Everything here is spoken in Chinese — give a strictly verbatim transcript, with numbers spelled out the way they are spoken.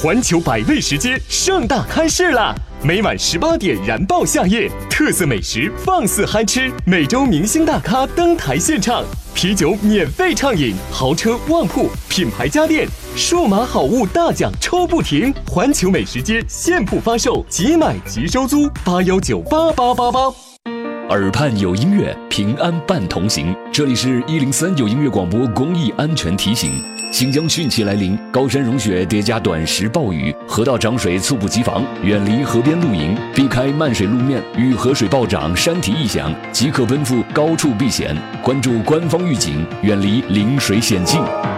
环球百味食街盛大开市啦！每晚十八点燃爆夏夜，特色美食放肆嗨吃，每周明星大咖登台献唱，啤酒免费畅饮，豪车旺铺，品牌家电，数码好物大奖抽不停！环球美食街现铺发售，即买即收租，八幺九八八八八。 耳畔有音乐，平安伴同行。这里是一零三有音乐广播公益安全提醒。新疆汛期来临，高山融雪叠加短时暴雨，河道涨水猝不及防，远离河边露营，避开漫水路面与河水暴涨、山体异响，即可奔赴高处避险。关注官方预警，远离临水险境。